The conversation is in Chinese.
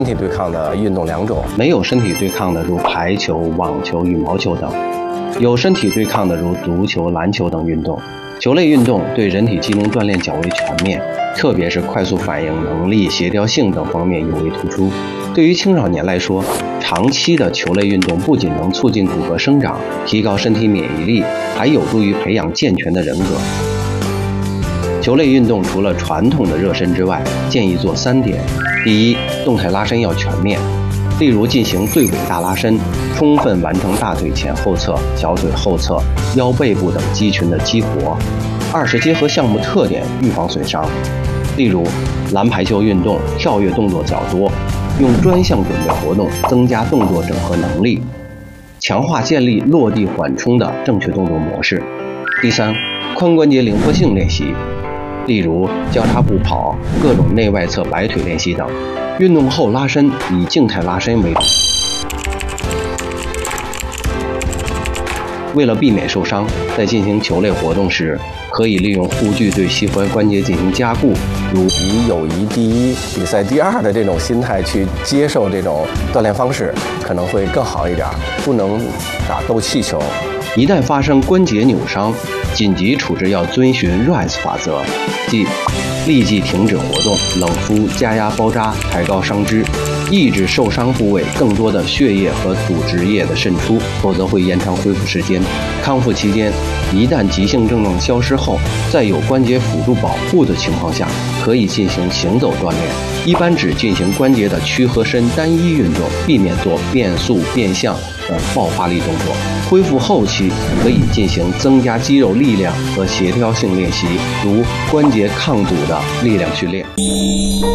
身体对抗的运动2种， 没有身体对抗的如排球、网球、羽毛球等；有身体对抗的如足球、篮球等运动。球类运动对人体机能锻炼较为全面，特别是快速反应能力、协调性等方面尤为突出。对于青少年来说，长期的球类运动不仅能促进骨骼生长，提高身体免疫力，还有助于培养健全的人格。球类运动除了传统的热身之外，建议做3点。第一，动态拉伸要全面，例如进行对尾大拉伸，充分完成大腿前后侧、小腿后侧、腰背部等肌群的激活。二是结合项目特点，预防损伤。例如，篮排球运动跳跃动作较多，用专项准备活动增加动作整合能力，强化建立落地缓冲的正确动作模式。第三，髋关节灵活性练习，例如交叉步跑、各种内外侧摆腿练习等。运动后拉伸以静态拉伸为主。为了避免受伤，在进行球类活动时，可以利用护具对膝踝关节进行加固，如以友谊第一、比赛第2的这种心态去接受这种锻炼方式，可能会更好一点。不能打斗气球。 一旦发生关节扭伤，紧急处置要遵循 RICE 法则，即立即停止活动、冷敷、加压包扎、抬高伤肢，抑制受伤部位更多的血液和组织液的渗出，否则会延长恢复时间。康复期间，一旦急性症状消失后，在有关节辅助保护的情况下，可以进行行走锻炼，一般只进行关节的屈和伸单一运动，避免做变速、变向等爆发力动作。恢复后期可以进行增加肌肉力量和协调性练习，如关节抗阻的力量训练。